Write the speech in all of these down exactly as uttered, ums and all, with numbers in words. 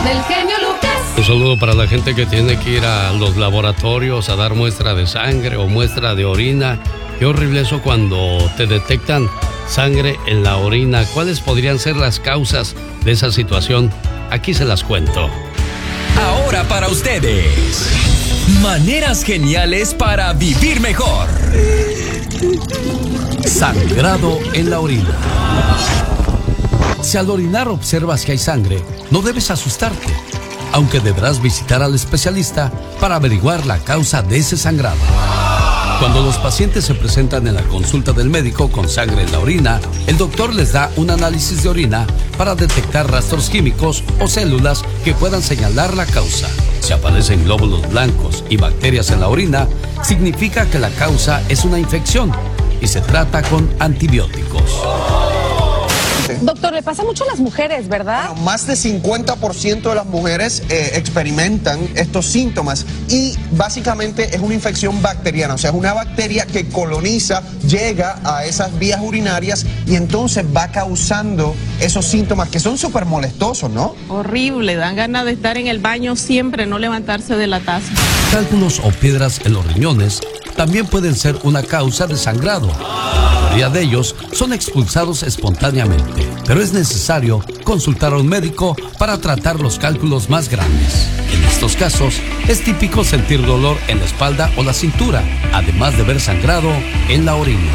del genio Lucas. Un saludo para la gente que tiene que ir a los laboratorios a dar muestra de sangre o muestra de orina. Qué horrible eso cuando te detectan sangre en la orina. ¿Cuáles podrían ser las causas de esa situación? Aquí se las cuento. Ahora para ustedes, maneras geniales para vivir mejor. Sangrado en la orina. Si al orinar observas que hay sangre, no debes asustarte, aunque deberás visitar al especialista para averiguar la causa de ese sangrado. Cuando los pacientes se presentan en la consulta del médico con sangre en la orina, el doctor les da un análisis de orina para detectar rastros químicos o células que puedan señalar la causa. Si aparecen glóbulos blancos y bacterias en la orina, significa que la causa es una infección y se trata con antibióticos. Doctor, le pasa mucho a las mujeres, ¿verdad? Bueno, más de cincuenta por ciento de las mujeres eh, experimentan estos síntomas y básicamente es una infección bacteriana, o sea, es una bacteria que coloniza, llega a esas vías urinarias y entonces va causando esos síntomas que son súper molestosos, ¿no? Horrible, dan ganas de estar en el baño siempre, no levantarse de la taza. Cálculos o piedras en los riñones también pueden ser una causa de sangrado. La mayoría de ellos son expulsados espontáneamente, pero es necesario consultar a un médico para tratar los cálculos más grandes. En estos casos, es típico sentir dolor en la espalda o la cintura, además de ver sangrado en la orina.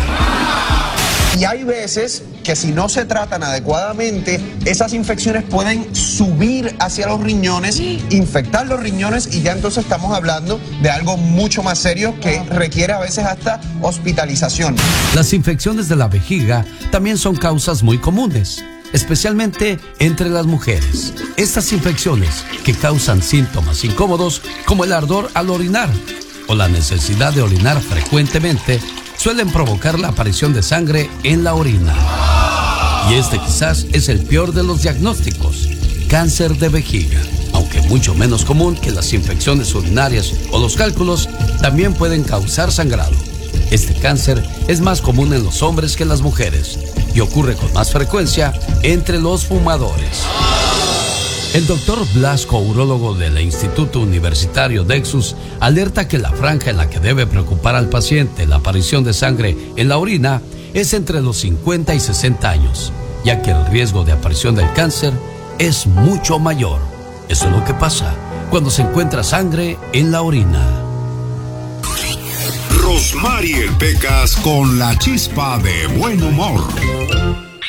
Y hay veces que si no se tratan adecuadamente, esas infecciones pueden subir hacia los riñones, infectar los riñones y ya entonces estamos hablando de algo mucho más serio que requiere a veces hasta hospitalización. Las infecciones de la vejiga también son causas muy comunes, especialmente entre las mujeres. Estas infecciones que causan síntomas incómodos como el ardor al orinar o la necesidad de orinar frecuentemente suelen provocar la aparición de sangre en la orina. Y este quizás es el peor de los diagnósticos, cáncer de vejiga. Aunque mucho menos común que las infecciones urinarias o los cálculos, también pueden causar sangrado. Este cáncer es más común en los hombres que en las mujeres y ocurre con más frecuencia entre los fumadores. El doctor Blasco, urólogo del Instituto Universitario Dexus, alerta que la franja en la que debe preocupar al paciente la aparición de sangre en la orina es entre los cincuenta y sesenta años, ya que el riesgo de aparición del cáncer es mucho mayor. Eso es lo que pasa cuando se encuentra sangre en la orina. Rosmarie Pecas con la chispa de buen humor.